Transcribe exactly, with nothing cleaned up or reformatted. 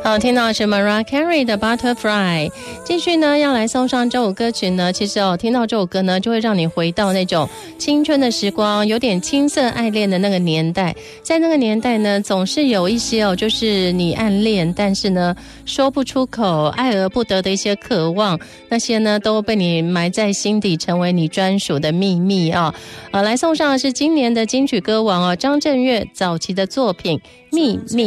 好，听到的是 Mariah Carey 的 Butterfly。继续呢，要来送上这首歌曲呢，其实哦，听到这首歌呢，就会让你回到那种青春的时光，有点青涩爱恋的那个年代。在那个年代呢，总是有一些哦，就是你暗恋，但是呢，说不出口，爱而不得的一些渴望，那些呢，都被你埋在心底，成为你专属的秘密啊、哦。呃，来送上的是今年的金曲歌王哦，张震岳早期的作品《秘密》。